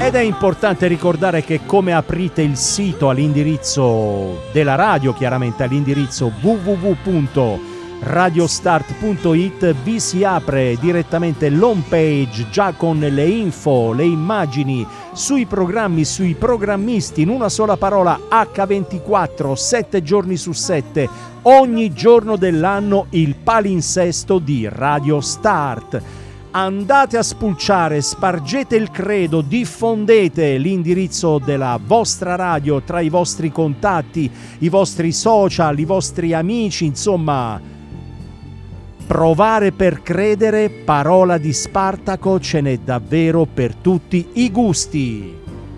Ed è importante ricordare che come aprite il sito all'indirizzo della radio, chiaramente all'indirizzo www.radiostart.it, vi si apre direttamente l'home page già con le info, le immagini sui programmi, sui programmisti, in una sola parola H24, 7 giorni su 7, ogni giorno dell'anno il palinsesto di Radio Start. Andate a spulciare, spargete il credo, diffondete l'indirizzo della vostra radio tra i vostri contatti, i vostri social, i vostri amici, insomma, provare per credere, parola di Spartaco, ce n'è davvero per tutti i gusti.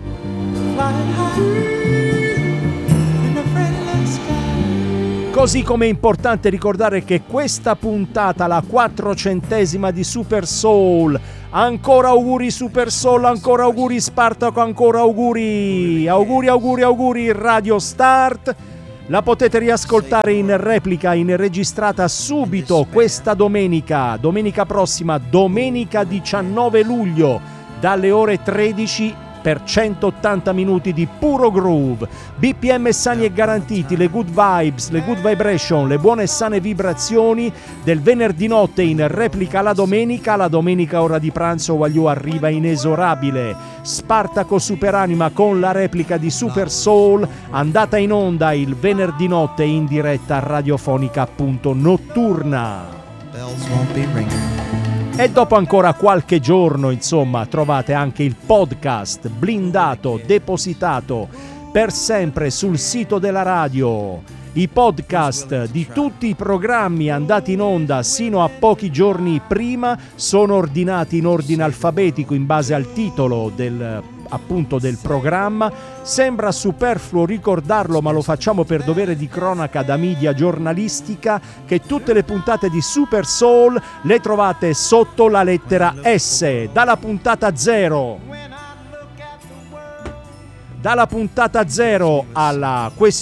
Così come è importante ricordare che questa puntata, la 400esima di Super Soul, ancora auguri Super Soul, ancora auguri Spartaco, ancora auguri Radio Start, la potete riascoltare in replica, in registrata subito questa domenica prossima, domenica 19 luglio, dalle ore 13 per 180 minuti di puro groove, BPM sani e garantiti, le good vibes, le good vibration, le buone e sane vibrazioni del venerdì notte in replica la domenica ora di pranzo Wagliù arriva inesorabile, Spartaco Superanima con la replica di Super Soul andata in onda il venerdì notte in diretta radiofonica appunto notturna. Bells won't be ringing. E dopo ancora qualche giorno, insomma, trovate anche il podcast blindato, depositato per sempre sul sito della radio. I podcast di tutti i programmi andati in onda sino a pochi giorni prima sono ordinati in ordine alfabetico in base al titolo del programma. Sembra superfluo ricordarlo, ma lo facciamo per dovere di cronaca da media giornalistica, che tutte le puntate di Super Soul le trovate sotto la lettera S, dalla puntata 0 alla